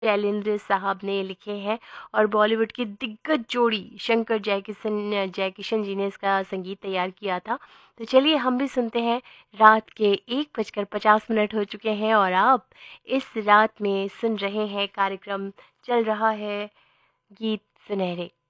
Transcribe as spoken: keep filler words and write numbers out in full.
शैलेंद्र साहब ने लिखे हैं और बॉलीवुड की दिग्गज जोड़ी शंकर जयकिशन जयकिशन जी ने इसका संगीत तैयार किया था। तो चलिए हम भी सुनते हैं। रात के एक बजकर पचास मिनट हो चुके हैं और आप इस रात में सुन रहे हैं कार्यक्रम चल रहा है गीत सुनहरे।